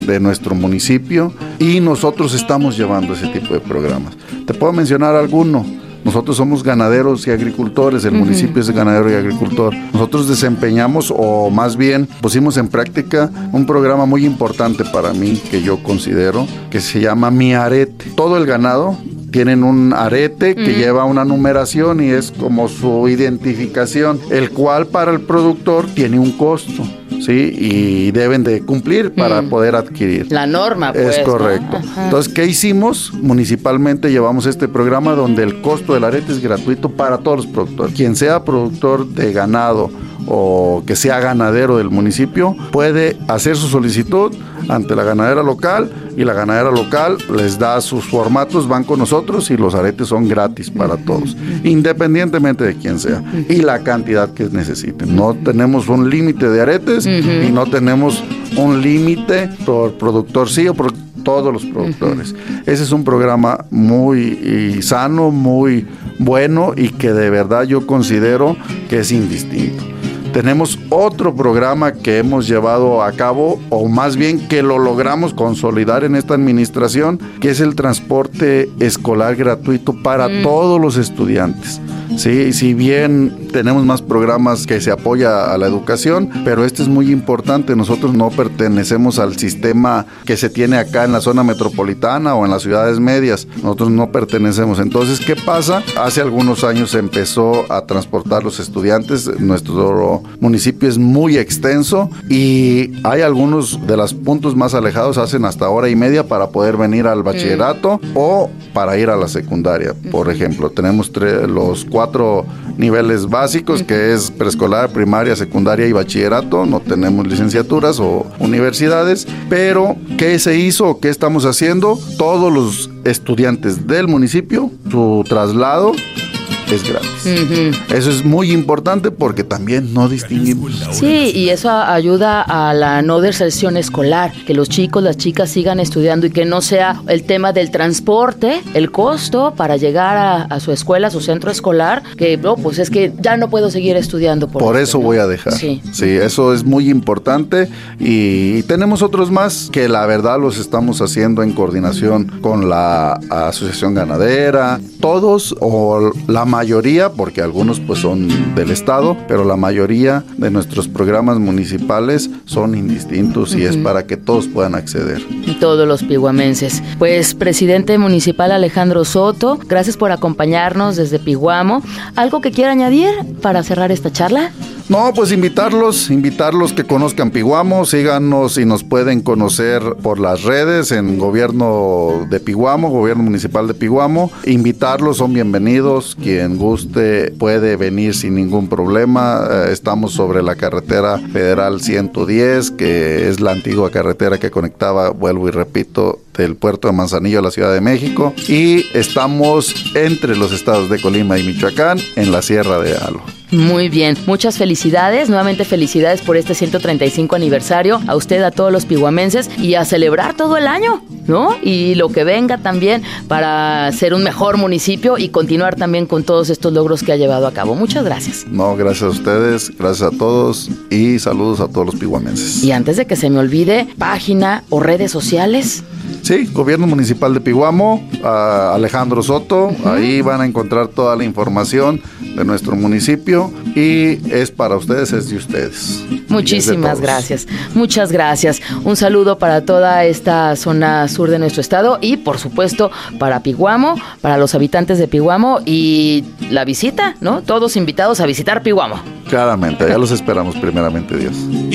de nuestro municipio y nosotros estamos llevando ese tipo de programas. Te puedo mencionar alguno. Nosotros somos ganaderos y agricultores, el municipio es ganadero y agricultor. Nosotros desempeñamos, o más bien pusimos en práctica, un programa muy importante para mí, que yo considero, que se llama Mi Arete. Todo el ganado tienen un arete que lleva una numeración y es como su identificación, el cual para el productor tiene un costo, ¿sí? Y deben de cumplir para poder adquirir. La norma, pues. Es correcto. ¿No? Entonces, ¿qué hicimos? Municipalmente llevamos este programa donde el costo del arete es gratuito para todos los productores. Quien sea productor de ganado o que sea ganadero del municipio puede hacer su solicitud ante la ganadera local y la ganadera local les da sus formatos, van con nosotros y los aretes son gratis para todos, independientemente de quién sea y la cantidad que necesiten. No tenemos un límite de aretes y no tenemos un límite por productor, sí, o por todos los productores. Ese es un programa muy sano, muy bueno y que de verdad yo considero que es indistinto. Tenemos otro programa que hemos llevado a cabo, o más bien que lo logramos consolidar en esta administración, que es el transporte escolar gratuito para todos los estudiantes. Sí, si bien tenemos más programas que se apoya a la educación, pero este es muy importante. Nosotros no pertenecemos al sistema que se tiene acá en la zona metropolitana o en las ciudades medias. Nosotros no pertenecemos. Entonces, ¿qué pasa? Hace algunos años se empezó a transportar los estudiantes. Nuestro municipio es muy extenso y hay algunos de los puntos más alejados hacen hasta hora y media para poder venir al bachillerato o para ir a la secundaria. Por ejemplo, tenemos los 4 niveles básicos, que es preescolar, primaria, secundaria y bachillerato. No tenemos licenciaturas o universidades, pero ¿qué se hizo? ¿Qué estamos haciendo? Todos los estudiantes del municipio, su traslado es gratis. Eso es muy importante porque también no distinguimos. Sí, y eso ayuda a la no deserción escolar, que los chicos, las chicas sigan estudiando y que no sea el tema del transporte, el costo para llegar a su escuela, a su centro escolar, que no, pues es que ya no puedo seguir estudiando. Por eso ¿no? voy a dejar. Sí, eso es muy importante y tenemos otros más que la verdad los estamos haciendo en coordinación con la Asociación Ganadera, todos o la mayoría, porque algunos pues son del estado, pero la mayoría de nuestros programas municipales son indistintos y es para que todos puedan acceder. Todos los piguamenses. Pues, presidente municipal Alejandro Soto, gracias por acompañarnos desde Piguamo. ¿Algo que quiera añadir para cerrar esta charla? No, pues invitarlos que conozcan Piguamo, síganos y nos pueden conocer por las redes en Gobierno de Piguamo, Gobierno Municipal de Piguamo. Invitarlos, son bienvenidos, quien guste puede venir sin ningún problema. Estamos sobre la carretera federal 110, que es la antigua carretera que conectaba, vuelvo y repito, del puerto de Manzanillo a la Ciudad de México, y estamos entre los estados de Colima y Michoacán, en la Sierra de Alo. Muy bien, muchas felicidades, nuevamente felicidades por este 135 aniversario, a usted, a todos los piguamenses, y a celebrar todo el año, ¿no? Y lo que venga también para ser un mejor municipio y continuar también con todos estos logros que ha llevado a cabo. Muchas gracias. No, gracias a ustedes, gracias a todos y saludos a todos los piguamenses. Y antes de que se me olvide, página o redes sociales. Sí, Gobierno Municipal de Piguamo, Alejandro Soto, ahí van a encontrar toda la información de nuestro municipio y es para ustedes, es de ustedes. Muchísimas gracias, muchas gracias. Un saludo para toda esta zona sur de nuestro estado y por supuesto para Piguamo, para los habitantes de Piguamo y la visita, ¿no? Todos invitados a visitar Piguamo. Claramente, ya los esperamos, primeramente Dios.